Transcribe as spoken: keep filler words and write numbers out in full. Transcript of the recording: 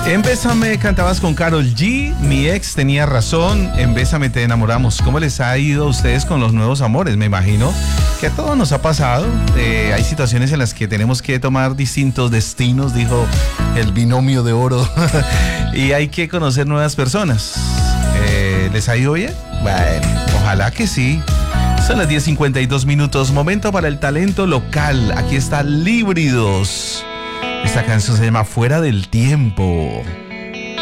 En Bésame cantabas con Karol G, Mi Ex Tenía Razón, en Bésame Te Enamoramos. ¿Cómo les ha ido a ustedes con los nuevos amores? Me imagino que a todos nos ha pasado. Eh, hay situaciones en las que tenemos que tomar distintos destinos, dijo el binomio de oro, y hay que conocer nuevas personas. Eh, ¿Les ha ido bien? Bueno, ojalá que sí. Son las diez cincuenta y dos minutos, momento para el talento local. Aquí está Líbridos. Esta canción se llama Fuera del Tiempo.